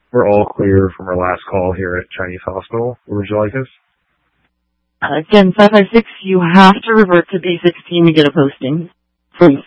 We're all clear from our last call here at Chinese Hospital. Where would you like us? Again, 556, you have to revert to B16 to get a posting. Please.